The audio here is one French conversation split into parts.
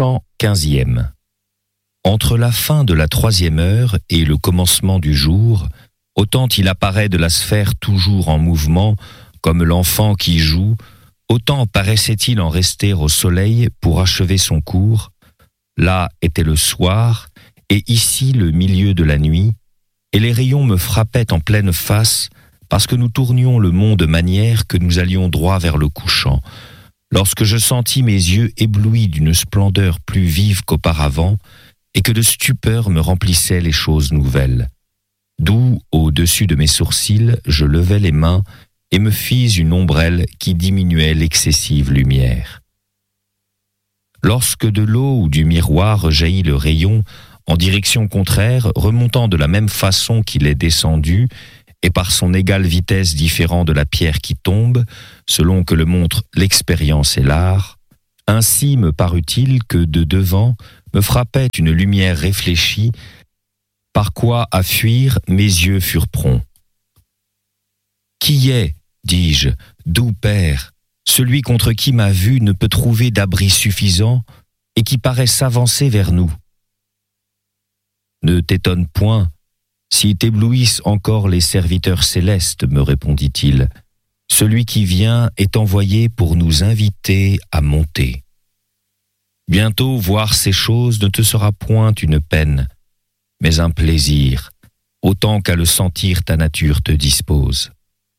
Chant 15e. Entre la fin de la 3e heure et le commencement du jour, autant il apparaît de la sphère toujours en mouvement, comme l'enfant qui joue, autant paraissait-il en rester au soleil pour achever son cours. Là était le soir, et ici le milieu de la nuit, et les rayons me frappaient en pleine face, parce que nous tournions le monde de manière que nous allions droit vers le couchant, lorsque je sentis mes yeux éblouis d'une splendeur plus vive qu'auparavant, et que de stupeur me remplissaient les choses nouvelles. D'où, au-dessus de mes sourcils, je levai les mains et me fis une ombrelle qui diminuait l'excessive lumière. Lorsque de l'eau ou du miroir jaillit le rayon, en direction contraire, remontant de la même façon qu'il est descendu, et par son égale vitesse différent de la pierre qui tombe, selon que le montre l'expérience et l'art, ainsi me parut-il que de devant me frappait une lumière réfléchie, par quoi à fuir mes yeux furent prompts. « Qui est, dis-je, doux père, celui contre qui ma vue ne peut trouver d'abri suffisant et qui paraît s'avancer vers nous? Ne t'étonne point, si t'éblouissent encore les serviteurs célestes, me répondit-il. Celui qui vient est envoyé pour nous inviter à monter. Bientôt voir ces choses ne te sera point une peine, mais un plaisir, autant qu'à le sentir ta nature te dispose. »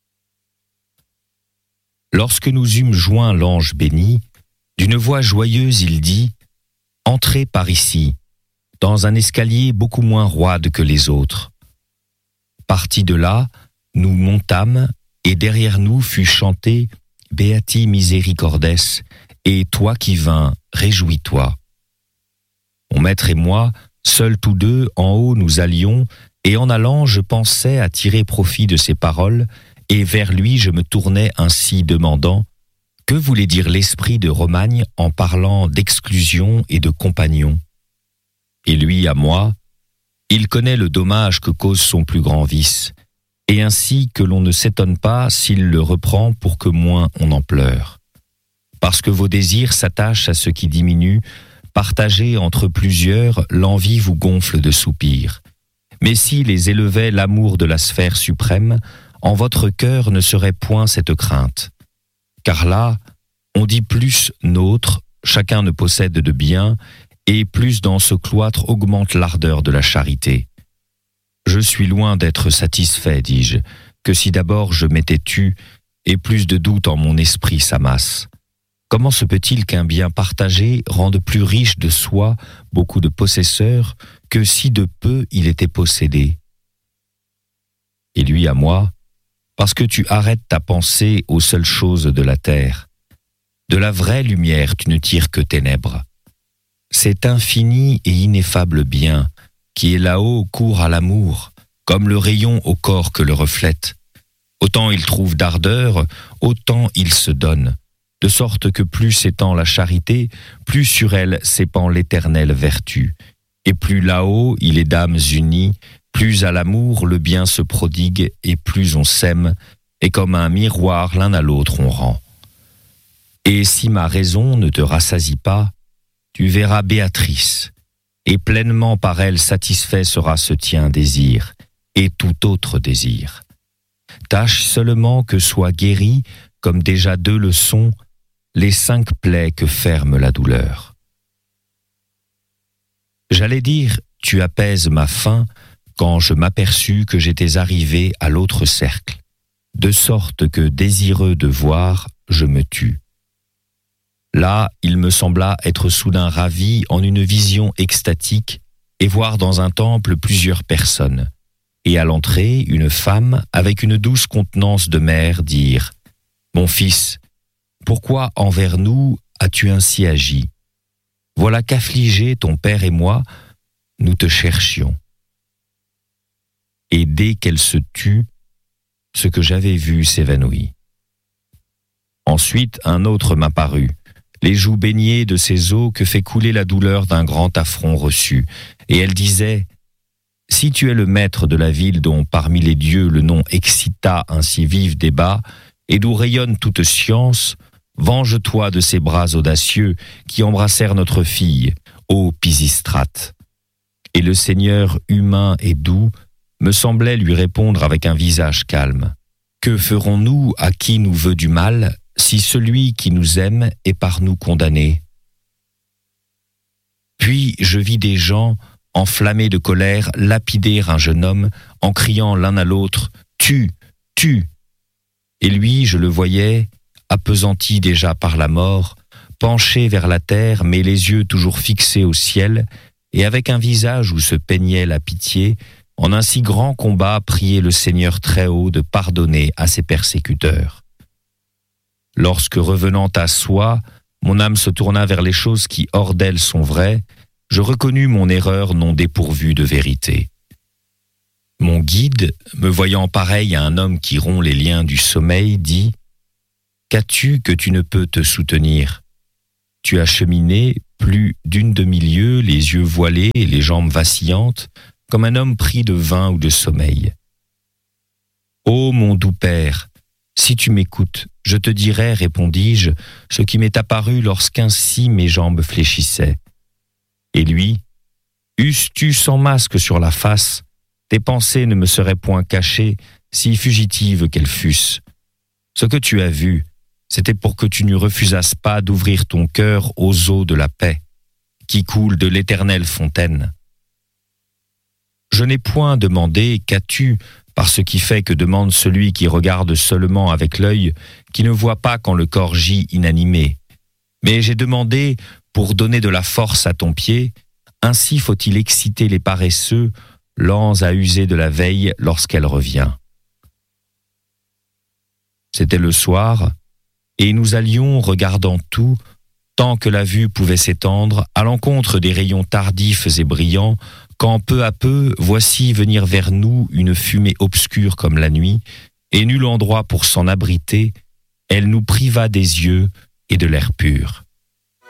Lorsque nous eûmes joint l'ange béni, d'une voix joyeuse il dit « Entrez par ici, dans un escalier beaucoup moins roide que les autres. » Partis de là, nous montâmes, et derrière nous fut chanté « Beati misericordes » et « Toi qui vins, réjouis-toi ». Mon maître et moi, seuls tous deux, en haut nous allions, et en allant je pensais à tirer profit de ces paroles, et vers lui je me tournais ainsi demandant « Que voulait dire l'esprit de Romagne en parlant d'exclusion et de compagnons ?» Et lui à moi, il connaît le dommage que cause son plus grand vice, et ainsi que l'on ne s'étonne pas s'il le reprend pour que moins on en pleure. Parce que vos désirs s'attachent à ce qui diminue, partagés entre plusieurs, l'envie vous gonfle de soupirs. Mais si les élevait l'amour de la sphère suprême, en votre cœur ne serait point cette crainte. Car là, on dit plus nôtre, chacun ne possède de bien, et plus dans ce cloître augmente l'ardeur de la charité. Je suis loin d'être satisfait, dis-je, que si d'abord je m'étais tu, et plus de doute en mon esprit s'amasse. Comment se peut-il qu'un bien partagé rende plus riche de soi beaucoup de possesseurs que si de peu il était possédé? Et lui à moi, parce que tu arrêtes ta pensée aux seules choses de la terre. De la vraie lumière tu ne tires que ténèbres. Cet infini et ineffable bien, qui est là-haut court à l'amour, comme le rayon au corps que le reflète. Autant il trouve d'ardeur, autant il se donne, de sorte que plus s'étend la charité, plus sur elle s'épand l'éternelle vertu. Et plus là-haut il est d'âmes unies, plus à l'amour le bien se prodigue, et plus on s'aime, et comme un miroir l'un à l'autre on rend. Et si ma raison ne te rassasie pas, tu verras Béatrice, et pleinement par elle satisfait sera ce tien désir, et tout autre désir. Tâche seulement que soient guéris, comme déjà deux le sont, les 5 plaies que ferme la douleur. J'allais dire, tu apaises ma faim, quand je m'aperçus que j'étais arrivé à l'autre cercle, de sorte que, désireux de voir, je me tus. Là, il me sembla être soudain ravi en une vision extatique et voir dans un temple plusieurs personnes, et à l'entrée, une femme, avec une douce contenance de mère, dire « Mon fils, pourquoi envers nous as-tu ainsi agi? Voilà qu'affligés ton père et moi, nous te cherchions. » Et dès qu'elle se tut, ce que j'avais vu s'évanouit. Ensuite, un autre m'apparut, les joues baignées de ces eaux que fait couler la douleur d'un grand affront reçu, et elle disait « Si tu es le maître de la ville dont parmi les dieux le nom excita un si vif débat, et d'où rayonne toute science, venge-toi de ces bras audacieux qui embrassèrent notre fille, ô Pisistrate. » Et le Seigneur, humain et doux, me semblait lui répondre avec un visage calme. « Que ferons-nous à qui nous veut du mal, si celui qui nous aime est par nous condamné ?» Puis je vis des gens, enflammés de colère, lapider un jeune homme en criant l'un à l'autre « Tue, tue !» Et lui, je le voyais, appesanti déjà par la mort, penché vers la terre, mais les yeux toujours fixés au ciel, et avec un visage où se peignait la pitié, en un si grand combat prier le Seigneur très haut de pardonner à ses persécuteurs. Lorsque revenant à soi, mon âme se tourna vers les choses qui hors d'elle sont vraies, je reconnus mon erreur non dépourvue de vérité. Mon guide, me voyant pareil à un homme qui rompt les liens du sommeil, dit « Qu'as-tu que tu ne peux te soutenir ? Tu as cheminé plus d'une demi-lieue, les yeux voilés et les jambes vacillantes, comme un homme pris de vin ou de sommeil. Ô mon doux père, si tu m'écoutes, je te dirai, répondis-je, ce qui m'est apparu lorsqu'ainsi mes jambes fléchissaient. Et lui, eusses-tu sans masque sur la face, tes pensées ne me seraient point cachées, si fugitives qu'elles fussent. Ce que tu as vu, c'était pour que tu ne refusasses pas d'ouvrir ton cœur aux eaux de la paix, qui coulent de l'éternelle fontaine. Je n'ai point demandé qu'as-tu, par ce qui fait que demande celui qui regarde seulement avec l'œil, qui ne voit pas quand le corps gît inanimé. Mais j'ai demandé, pour donner de la force à ton pied, ainsi faut-il exciter les paresseux, lents à user de la veille lorsqu'elle revient. C'était le soir, et nous allions, regardant tout, tant que la vue pouvait s'étendre, à l'encontre des rayons tardifs et brillants, quand peu à peu, voici venir vers nous une fumée obscure comme la nuit, et nul endroit pour s'en abriter, elle nous priva des yeux et de l'air pur.